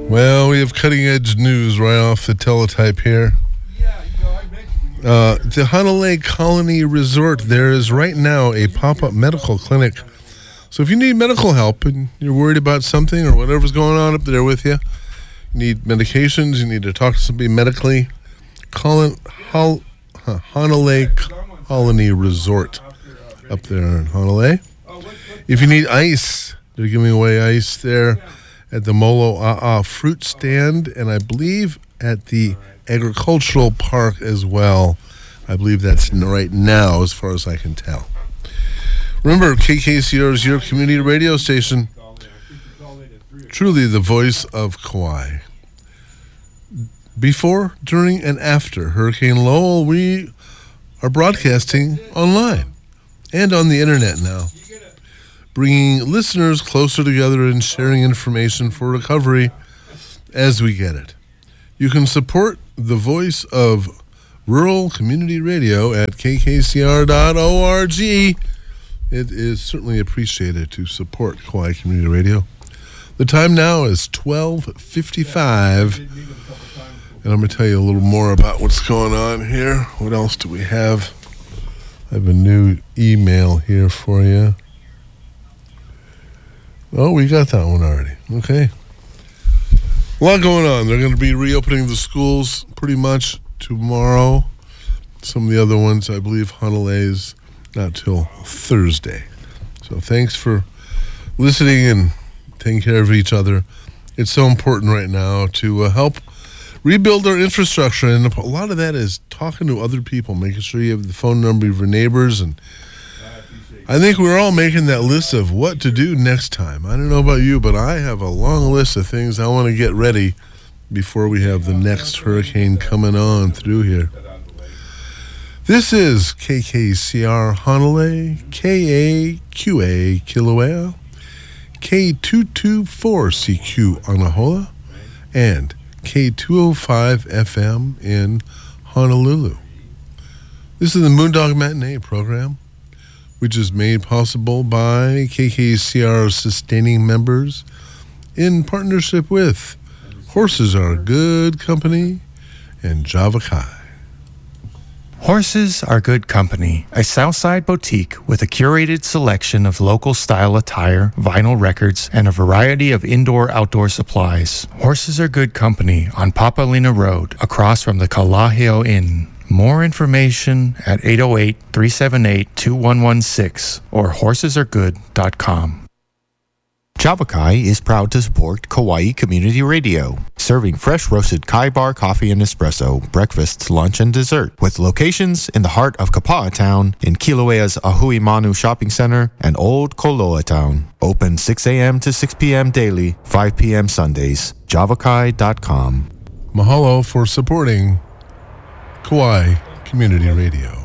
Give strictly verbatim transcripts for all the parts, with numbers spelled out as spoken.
Well, we have cutting-edge news right off the teletype here. Uh, the Hanalei Colony Resort, there is right now a pop-up medical clinic. So if you need medical help and you're worried about something or whatever's going on up there with you, you need medications, you need to talk to somebody medically, call it Hol- huh, Hanalei Colony Resort up there in Hanalei. If you need ice, they're giving away ice there at the Molo A'a fruit stand, and I believe at the agricultural park as well. I believe that's right now, as far as I can tell. Remember, K K C R is your community radio station, truly the voice of Kauai. Before, during, and after Hurricane Lowell, we are broadcasting online and on the internet now, bringing listeners closer together and sharing information for recovery as we get it. You can support the voice of rural community radio at k k c r dot org. It is certainly appreciated to support Kauai Community Radio. The time now is twelve fifty-five, and I'm going to tell you a little more about what's going on here. What else do we have? I have a new email here for you. Oh, we got that one already. Okay. A lot going on. They're going to be reopening the schools pretty much tomorrow. Some of the other ones, I believe, Hanalei's not till Thursday. So thanks for listening and taking care of each other. It's so important right now to uh, help rebuild our infrastructure, and a lot of that is talking to other people, making sure you have the phone number of your neighbors, and I think we're all making that list of what to do next time. I don't know about you, but I have a long list of things I want to get ready before we have the next hurricane coming on through here. This is K K C R Hanalei, K A Q A Kilauea, K two twenty-four C Q Anahola, and K two oh five F M in Honolulu. This is the Moondog Matinee program, which is made possible by K K C R sustaining members in partnership with Horses Are Good Company and Java Kai. Horses Are Good Company, a Southside boutique with a curated selection of local style attire, vinyl records, and a variety of indoor-outdoor supplies. Horses Are Good Company on Papalina Road, across from the Kalaheo Inn. More information at eight oh eight, three seven eight, two one one six or horses are good dot com. Java Kai is proud to support Kauai Community Radio, serving fresh roasted Kai bar coffee and espresso, breakfast, lunch, and dessert, with locations in the heart of Kapa'a Town, in Kilauea's Ahui Manu Shopping Center, and Old Koloa Town. Open six a.m. to six p.m. daily, five p.m. Sundays. java kai dot com. Mahalo for supporting Kauai Community Radio.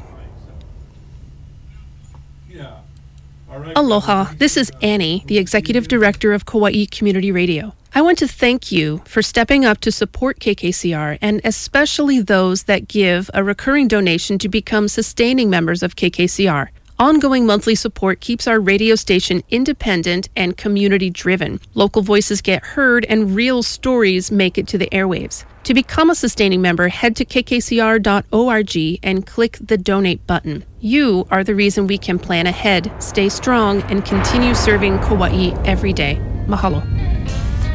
Aloha, this is Annie, the Executive Director of Kauai Community Radio. I want to thank you for stepping up to support K K C R, and especially those that give a recurring donation to become sustaining members of K K C R. Ongoing monthly support keeps our radio station independent and community-driven. Local voices get heard and real stories make it to the airwaves. To become a sustaining member, head to k k c r dot org and click the donate button. You are the reason we can plan ahead, stay strong, and continue serving Kauai every day. Mahalo.